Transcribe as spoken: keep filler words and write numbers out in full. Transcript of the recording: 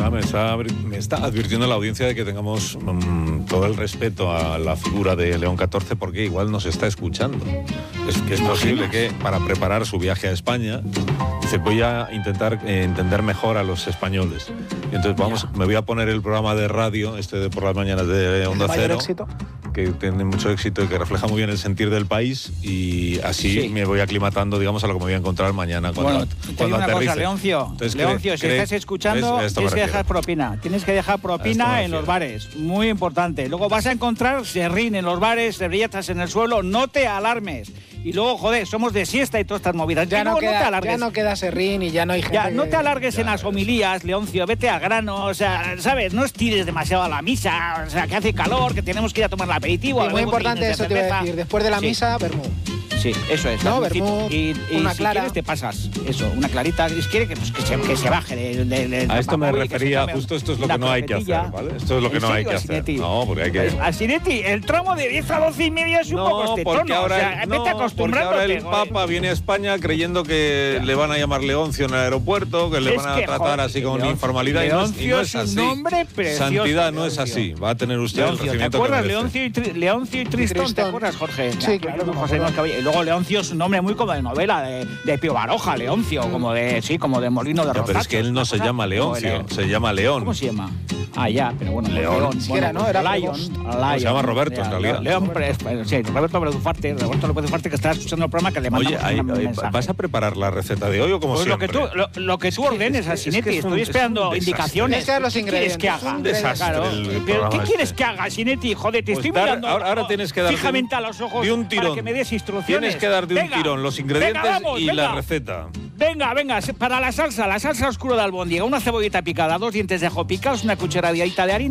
está, me, está, me está advirtiendo la audiencia de que tengamos mmm, todo el respeto a la figura de León catorce, porque igual nos está escuchando. Es que es posible que para preparar su viaje a España, dice, voy a intentar eh, entender mejor a los españoles. Y entonces vamos, me voy a poner el programa de radio, este de por las mañanas de Onda Cero, éxito? que tiene mucho éxito y que refleja muy bien el sentir del país, y así sí. me voy aclimatando, digamos, a lo que me voy a encontrar mañana cuando, bueno, cuando una aterrice. Cosa, Leoncio, Entonces, Leoncio, si estás escuchando, tienes que dejar propina. Tienes que dejar propina en los bares, muy importante. Luego vas a encontrar serrín en los bares, servilletas en el suelo, no te alarmes. Y luego, joder, somos de siesta y todas estas movidas. Ya, no, queda, no te alargues. Ya no queda serrín y ya no hay gente... Ya, no te alargues ya, en las homilías, Leoncio, vete al grano, o sea, ¿sabes? No estires demasiado a la misa, o sea, que hace calor, que tenemos que ir a tomar el aperitivo. Sí, muy importante eso te iba a decir, después de la sí. misa, vermú. Sí, eso es. No, vermú, y, y una si clara. quieres te pasas, eso, una clarita. Si quieres que, pues, que, se, que se baje de, de, de, a esto me refería, justo esto es lo que no hay que hacer, ¿vale? Esto es lo que no hay que hacer. No, porque hay que... Pues, Asinetti, el tramo de diez a doce y media es un no, poco este porque tono, ahora, o sea, no, vete acostumbrándote. Porque ahora el Papa viene a España creyendo que ya. le van a llamar Leoncio en el aeropuerto, que le es van a que, tratar joder, así con Leoncio, informalidad, Leoncio y no es, y no es así. Un nombre precioso, Santidad Leoncio. no es así. Va a tener usted Leoncio, el recibimiento ¿te acuerdas? que Leoncio y, Tri, Leoncio y Tristón, Tristón, ¿te acuerdas, Jorge? Sí, claro. claro José Caballero. Y luego Leoncio es un nombre muy como de novela, de, de Pío Baroja, Leoncio, como de, sí, como de Molino de Rosachos. Pero es que él no se llama Leoncio, se llama León. ¿Cómo se llama? Ah, ya, pero bueno, León. León. Si Bueno, era, ¿no? Era Lion, Lion. Se llama Roberto, ya, en realidad. León, León, sí, Roberto López Ufarte, Roberto López Ufarte, que está escuchando el programa, que le mandamos Oye, hay, un mensaje. ¿vas a preparar la receta de hoy o como pues siempre? Lo que tú, lo, lo que tú ordenes, Asinetti, es que estoy esperando indicaciones. ¿Qué los ingredientes? ¿Qué quieres que haga? Un desastre. Claro. El ¿Pero qué este. quieres que haga, Asinetti? Joder, te pues estoy dar, mirando ahora, ahora tienes que dar fijamente a los ojos de un tirón. para que me des instrucciones. Tienes que dar de un venga, tirón los ingredientes venga, vamos, y venga. la receta. Venga, venga, para la salsa, la salsa oscura de albóndiga, una cebollita picada, dos dientes de ajo picados, una cucharadita de harina.